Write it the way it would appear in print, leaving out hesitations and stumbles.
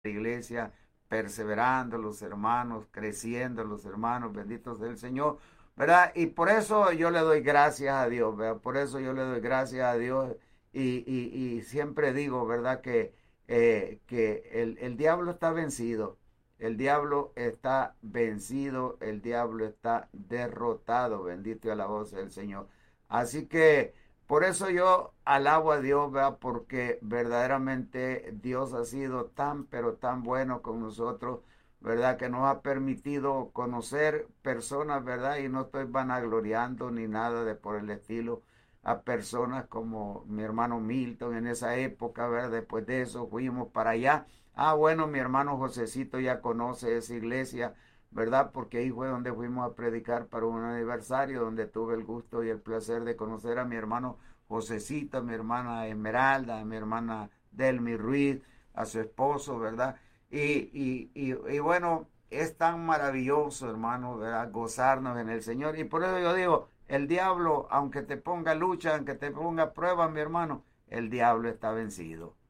iglesia, perseverando los hermanos, creciendo los hermanos, benditos del Señor, ¿verdad? Y por eso yo le doy gracias a Dios, ¿verdad? Por eso yo le doy gracias a Dios y siempre digo, ¿verdad? Que el diablo está vencido, el diablo está vencido, el diablo está derrotado, bendito y alabado sea el Señor. Así que por eso yo alabo a Dios, ¿verdad? Porque verdaderamente Dios ha sido tan, pero tan bueno con nosotros, ¿verdad? Que nos ha permitido conocer personas, ¿verdad? Y no estoy vanagloriando ni nada de por el estilo a personas como mi hermano Milton en esa época, ¿verdad? Después de eso fuimos para allá. Ah, bueno, mi hermano Josecito ya conoce esa iglesia, ¿verdad? Porque ahí fue donde fuimos a predicar para un aniversario, donde tuve el gusto y el placer de conocer a mi hermano Josecita, a mi hermana Esmeralda, a mi hermana Delmi Ruiz, a su esposo, ¿verdad? Y bueno, es tan maravilloso, hermano, ¿verdad? Gozarnos en el Señor. Y por eso yo digo, el diablo, aunque te ponga lucha, aunque te ponga prueba, mi hermano, el diablo está vencido.